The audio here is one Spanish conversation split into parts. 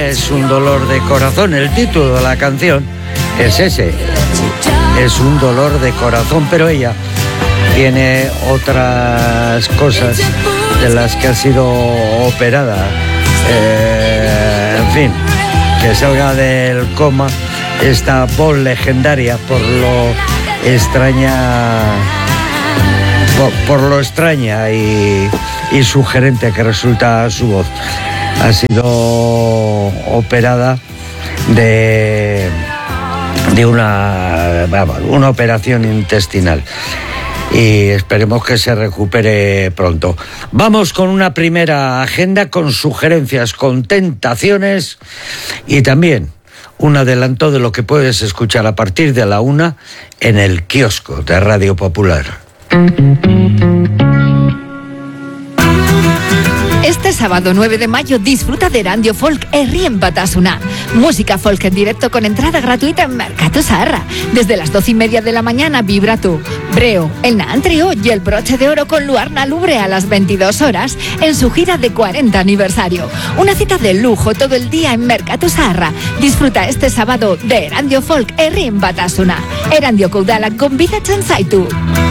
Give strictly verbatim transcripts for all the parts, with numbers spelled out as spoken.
es un dolor de corazón. El título de la canción es ese, es un dolor de corazón, pero ella tiene otras cosas de las que ha sido operada. Eh, en fin, que salga del coma esta voz legendaria por lo extraña, por, por lo extraña y, y sugerente que resulta su voz. Ha sido operada de, de una, una operación intestinal. Y esperemos que se recupere pronto. Vamos con una primera agenda con sugerencias, con tentaciones y también un adelanto de lo que puedes escuchar a partir de la una en el kiosco de Radio Popular. Este sábado nueve de mayo disfruta de Erandio Folk Herrien Batasuna. Música folk en directo con entrada gratuita en Mercatu Zaharra. Desde las doce y media de la mañana vibra tú, Breo, el Naan Trio y el Broche de Oro con Luarna Lubre a las veintidós horas en su gira de cuarenta aniversario. Una cita de lujo todo el día en Mercatu Zaharra. Disfruta este sábado de Erandio Folk Herrien Batasuna. Erandio Koudala con Vida Chansaitu.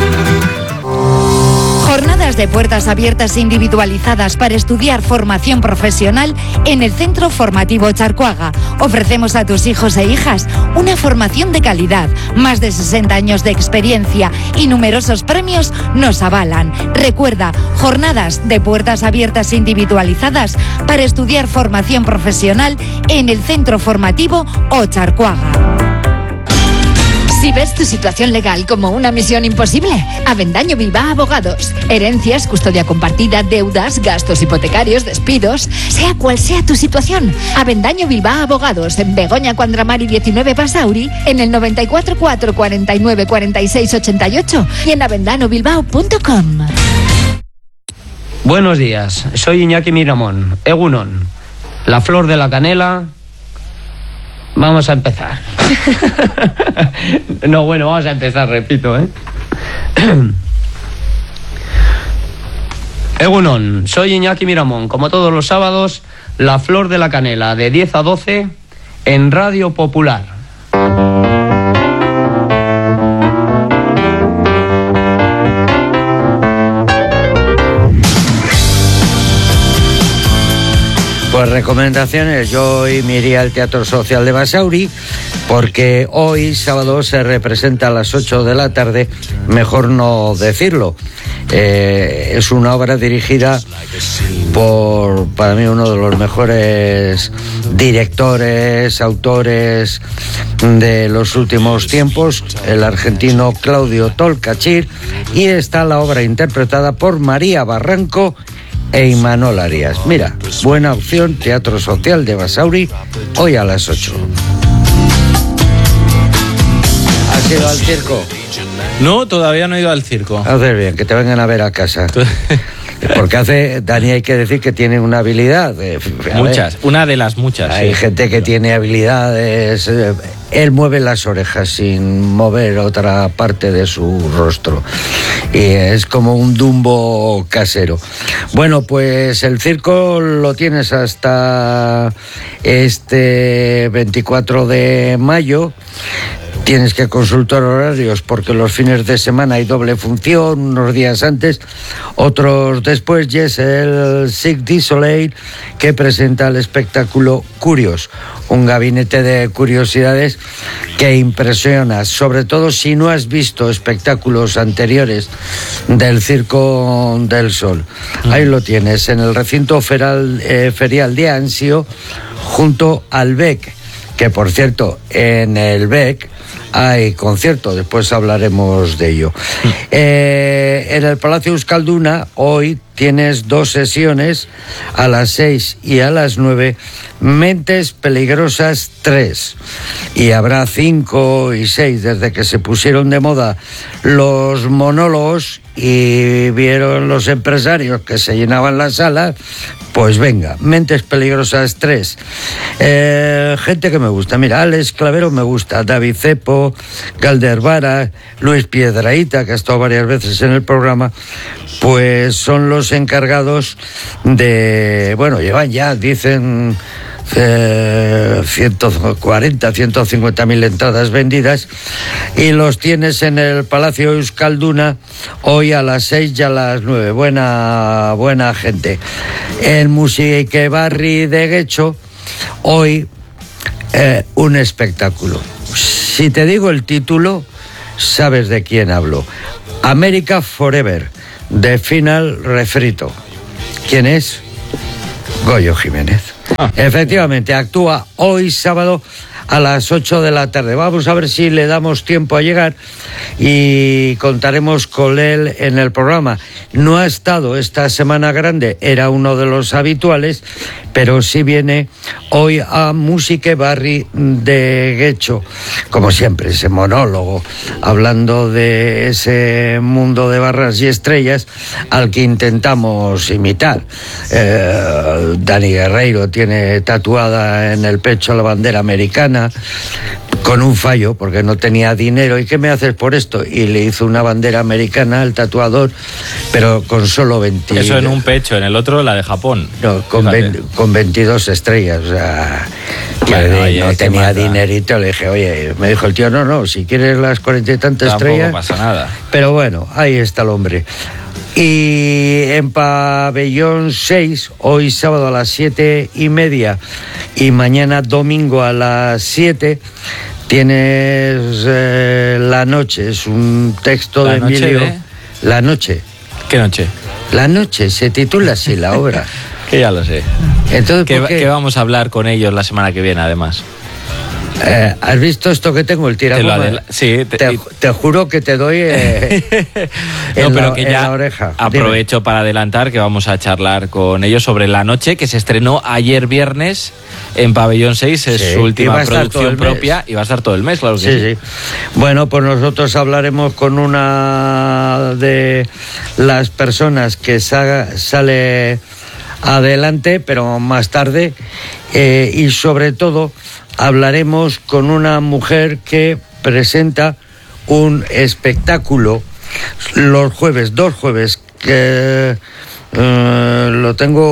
Jornadas de puertas abiertas individualizadas para estudiar formación profesional en el Centro Formativo Charcoaga. Ofrecemos a tus hijos e hijas una formación de calidad. Más de sesenta años de experiencia y numerosos premios nos avalan. Recuerda, jornadas de puertas abiertas individualizadas para estudiar formación profesional en el Centro Formativo Ocharcoaga. Si ves tu situación legal como una misión imposible, Avendaño Bilbao Abogados. Herencias, custodia compartida, deudas, gastos hipotecarios, despidos, sea cual sea tu situación. Avendaño Bilbao Abogados, en Begoña Cuandramari diecinueve Basauri, en el noventa y cuatro cuatro cuarenta y nueve cuarenta y seis ochenta y ocho y en avendano bilbao punto com. Buenos días, soy Iñaki Miramón, Egunon, la flor de la canela. Vamos a empezar. No, bueno, vamos a empezar, repito, ¿eh? Egunon, soy Iñaki Miramón. Como todos los sábados, la flor de la canela, de diez a doce, en Radio Popular. Pues recomendaciones, yo hoy me iría al Teatro Social de Basauri porque hoy sábado se representa a las ocho de la tarde, mejor no decirlo. Eh, es una obra dirigida por, para mí, uno de los mejores directores, autores de los últimos tiempos, el argentino Claudio Tolcachir, y está la obra interpretada por María Barranco e Imanol Arias. Mira, buena opción, Teatro Social de Basauri, hoy a las ocho. ¿Has ido al circo? No, todavía no he ido al circo. Hacer bien, que te vengan a ver a casa. Porque hace, Dani, hay que decir que tiene una habilidad. Eh, muchas, ver, una de las muchas. Hay sí. gente que tiene habilidades. Eh, él mueve las orejas sin mover otra parte de su rostro. Y es como un Dumbo casero. Bueno, pues el circo lo tienes hasta este veinticuatro de mayo. Tienes que consultar horarios porque los fines de semana hay doble función, unos días antes, otros después, y es el Cirque du Soleil que presenta el espectáculo Curios, un gabinete de curiosidades que impresiona, sobre todo si no has visto espectáculos anteriores del Circo del Sol. Ahí lo tienes, en el recinto feral, eh, ferial de Ansio, junto al B E C, que por cierto, en el B E C hay concierto, después hablaremos de ello. Eh, en el Palacio Euskalduna hoy tienes dos sesiones, a las seis y a las nueve, Mentes Peligrosas tres. Y habrá cinco y seis, desde que se pusieron de moda los monólogos y vieron los empresarios que se llenaban la sala, pues venga, Mentes Peligrosas tres. Eh, gente que me gusta, mira, Alex Clavero me gusta, David Cepo, Galder Vara, Luis Piedrahita, que ha estado varias veces en el programa, pues son los encargados de, bueno, llevan ya, dicen, eh, ciento cuarenta, ciento cincuenta mil entradas vendidas, y los tienes en el Palacio Euskalduna hoy a las seis y a las nueve. Buena, buena gente. En Musikebarri de Getxo, hoy eh, un espectáculo. Si te digo el título, sabes de quién hablo. America Forever, de Final Refrito. ¿Quién es? Goyo Jiménez. Ah. Efectivamente, actúa hoy sábado a las ocho de la tarde. Vamos a ver si le damos tiempo a llegar y contaremos con él en el programa. No ha estado esta Semana Grande, era uno de los habituales, pero sí viene hoy a Musikebarri de Getxo, como siempre, ese monólogo, hablando de ese mundo de barras y estrellas al que intentamos imitar. Eh, Dani Guerreiro tiene tatuada en el pecho la bandera americana, con un fallo, porque no tenía dinero. ¿Y qué me haces por esto? Y le hizo una bandera americana al tatuador, pero con solo veinte. Eso en un pecho, en el otro la de Japón. No, con, veinte, con veintidós estrellas. O sea, bueno, oye, no tenía dinerito. Le dije, oye, me dijo el tío, no, no, si quieres las cuarenta y tantas estrellas. Tampoco pasa nada. Pero bueno, ahí está el hombre. Y en Pabellón seis, hoy sábado a las siete y media y mañana domingo a las siete, tienes eh, La Noche. Es un texto la de Emilio. De... La Noche. ¿Qué noche? La Noche, se titula así la obra. Que ya lo sé. Entonces, que, ¿por qué? que vamos a hablar con ellos la semana que viene, además. Eh, ¿Has visto esto que tengo, el tiragoma? Sí, te, te, te juro que te doy eh, no, en, pero la, que en ya la oreja. Aprovecho Dime. para adelantar que vamos a charlar con ellos sobre La Noche, que se estrenó ayer viernes en Pabellón seis, es sí, su última producción propia y va a estar todo el mes, claro que sí, sí. sí. Bueno, pues nosotros hablaremos con una de las personas que sa- sale adelante, pero más tarde, eh, y sobre todo hablaremos con una mujer que presenta un espectáculo los jueves, dos jueves, que eh, lo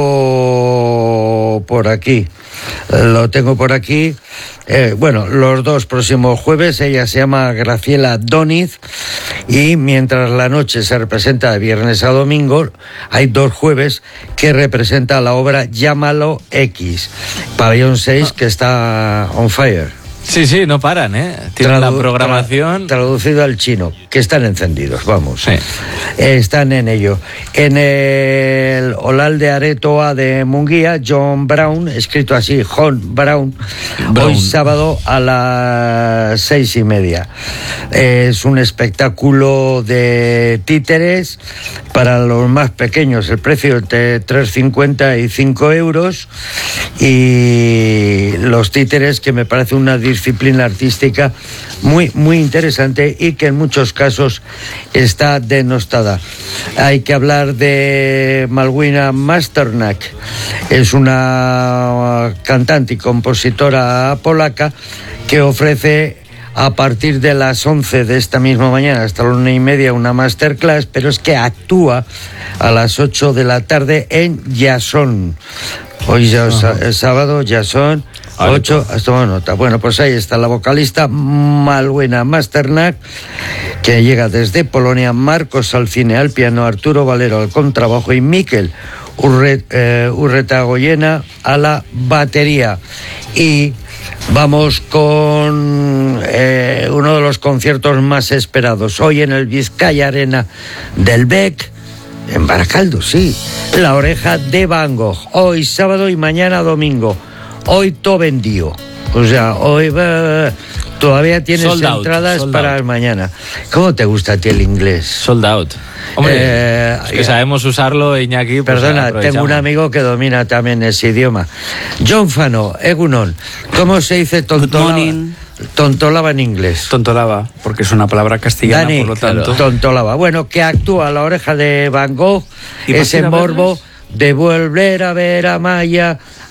tengo por aquí, lo tengo por aquí, eh, bueno, los dos próximos jueves. Ella se llama Graciela Doniz, y mientras La Noche se representa de viernes a domingo, hay dos jueves que representa la obra Llámalo X, Pabellón seis, que está on fire. Sí, sí, no paran, ¿eh? Tienen Tradu- la programación... Tra- traducido al chino, que están encendidos, vamos. Sí. Están en ello. En el Olal de Aretoa de Munguía, John Brown, escrito así, John Brown, Brown, hoy sábado a las seis y media. Es un espectáculo de títeres para los más pequeños. El precio es de tres cincuenta y cinco euros. Y los títeres, que me parece una disciplina artística muy, muy interesante y que en muchos casos está denostada. Hay que hablar de Malwina Masternak. Es una cantante y compositora polaca que ofrece a partir de las once de esta misma mañana hasta la una y media una masterclass, pero es que actúa a las ocho de la tarde en Jason. Hoy ya es sábado, Jason, ocho, has tomado nota. Bueno, pues ahí está la vocalista Malwina Masternak, que llega desde Polonia, Marcos Alcine al piano, Arturo Valero al contrabajo y Mikel Urret, eh, Urretagoyena a la batería. Y vamos con eh, uno de los conciertos más esperados hoy en el Vizcaya Arena del B E C, en Baracaldo, sí. La Oreja de Van Gogh, hoy sábado y mañana domingo. Hoy todo vendido. O sea, hoy uh, todavía tienes sold entradas out, para out. Mañana. ¿Cómo te gusta a ti el inglés? Sold out. Hombre, eh, es que sabemos usarlo, Iñaki. Pues perdona, tengo un amigo que domina también ese idioma. John Fano, Egunon, ¿cómo se dice tontolaba? Tontolaba en inglés. Tontolaba, porque es una palabra castellana, Dani, por lo tanto. Claro. Tontolaba. Bueno, que actúa La Oreja de Van Gogh, ese morbo de volver a ver a Maya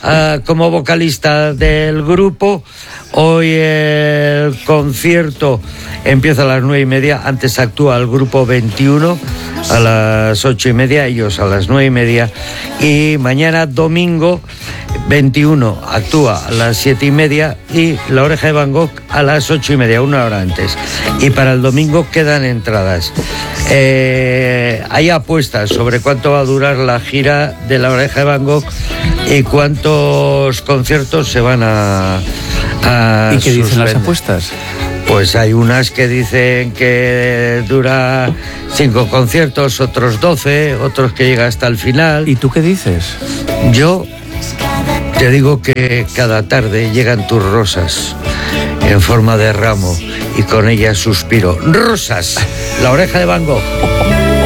uh, como vocalista del grupo. Hoy el concierto empieza a las nueve y media. Antes actúa el grupo veintiuno a las ocho y media, ellos a las nueve y media. Y mañana domingo veintiuno actúa a las siete y media y La Oreja de Van Gogh a las ocho y media, una hora antes. Y para el domingo quedan entradas. Eh, hay apuestas sobre cuánto va a durar la gira de La Oreja de Van Gogh y cuántos conciertos se van a... ¿Y qué dicen las apuestas? Pues hay unas que dicen que dura cinco conciertos, otros doce, otros que llega hasta el final. ¿Y tú qué dices? Yo te digo que cada tarde llegan tus rosas en forma de ramo y con ellas suspiro. ¡Rosas! La Oreja de Van Gogh.